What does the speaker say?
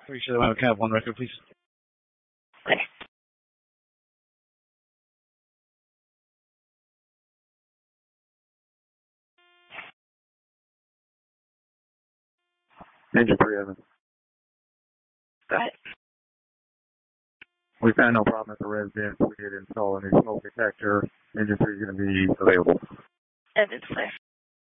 Pretty sure they have a cab 1 record, please. Okay. Engine 3, Evan. Got it. We found no problem at the residence. We did install a new smoke detector. Engine 3 is going to be available. Evan's clear.